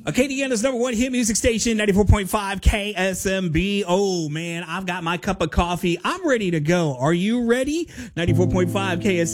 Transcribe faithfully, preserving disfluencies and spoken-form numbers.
Acadiana's number one hit music station, ninety-four point five K S M B. Oh, man, I've got my cup of coffee. I'm ready to go. Are you ready? ninety-four point five K S